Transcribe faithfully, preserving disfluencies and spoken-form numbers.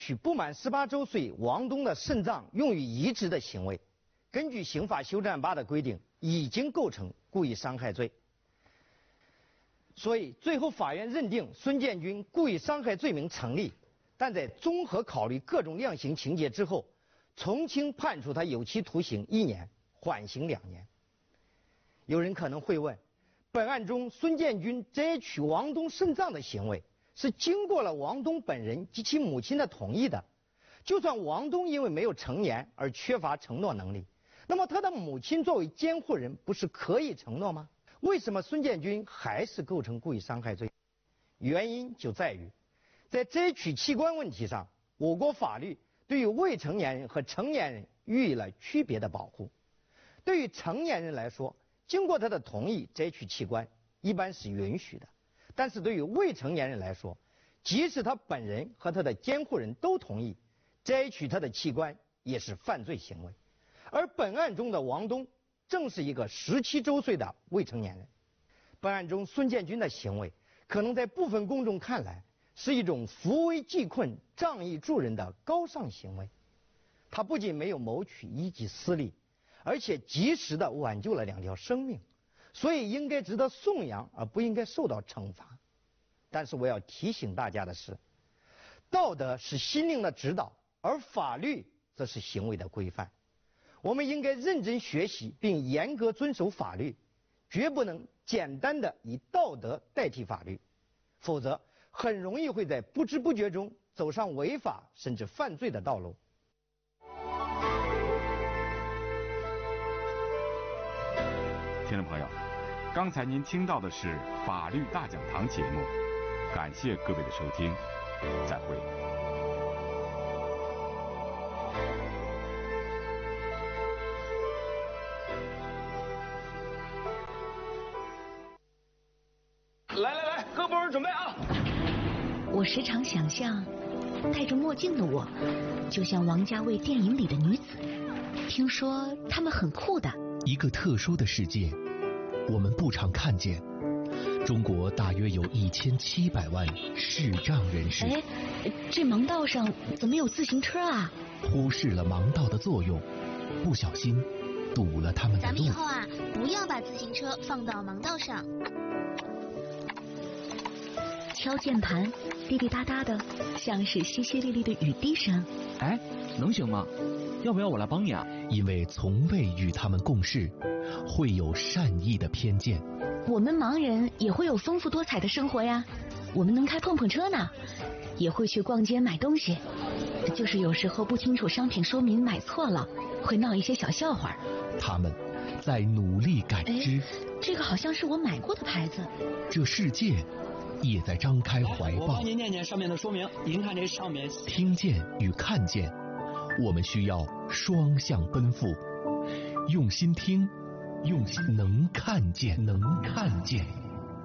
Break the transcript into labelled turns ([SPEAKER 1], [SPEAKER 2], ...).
[SPEAKER 1] 取不满十八周岁王东的肾脏用于移植的行为，根据刑法修正案八的规定，已经构成故意伤害罪。所以最后法院认定孙建军故意伤害罪名成立，但在综合考虑各种量刑情节之后，从轻判处他有期徒刑一年，缓刑两年。有人可能会问，本案中孙建军摘取王东肾脏的行为是经过了王东本人及其母亲的同意的，就算王东因为没有成年而缺乏承诺能力，那么他的母亲作为监护人不是可以承诺吗？为什么孙建军还是构成故意伤害罪？原因就在于，在摘取器官问题上，我国法律对于未成年人和成年人予以了区别的保护。对于成年人来说，经过他的同意摘取器官一般是允许的，但是对于未成年人来说，即使他本人和他的监护人都同意，摘取他的器官也是犯罪行为。而本案中的王东正是一个十七周岁的未成年人。本案中孙建军的行为可能在部分公众看来是一种扶危济困、仗义助人的高尚行为。他不仅没有谋取一己私利，而且及时地挽救了两条生命，所以应该值得颂扬，而不应该受到惩罚。但是我要提醒大家的是，道德是心灵的指导，而法律则是行为的规范。我们应该认真学习并严格遵守法律，绝不能简单的以道德代替法律，否则很容易会在不知不觉中走上违法甚至犯罪的道路。
[SPEAKER 2] 听众朋友，刚才您听到的是法律大讲堂节目，感谢各位的收听，再会。
[SPEAKER 3] 来来来，各部门准备啊！
[SPEAKER 4] 我时常想象，戴着墨镜的我，就像王家卫电影里的女子。听说她们很酷的。
[SPEAKER 5] 一个特殊的世界，我们不常看见。中国大约有一千七百万视障人士。
[SPEAKER 4] 哎，这盲道上怎么有自行车啊？
[SPEAKER 5] 忽视了盲道的作用，不小心堵了他们的路。
[SPEAKER 6] 咱们以后啊，不要把自行车放到盲道上。
[SPEAKER 4] 敲键盘，滴滴答答的，像是淅淅沥沥的雨滴声。
[SPEAKER 3] 哎，能行吗？要不要我来帮你啊？
[SPEAKER 5] 因为从未与他们共事，会有善意的偏见。
[SPEAKER 4] 我们盲人也会有丰富多彩的生活呀，我们能开碰碰车呢，也会去逛街买东西，就是有时候不清楚商品说明买错了，会闹一些小笑话。
[SPEAKER 5] 他们在努力感知。
[SPEAKER 4] 这个好像是我买过的牌子。
[SPEAKER 5] 这世界也在张开怀抱。
[SPEAKER 3] 我帮您念念上面的说明，您看这上面。
[SPEAKER 5] 听见与看见，我们需要双向奔赴，用心听，用心能看见，能看见。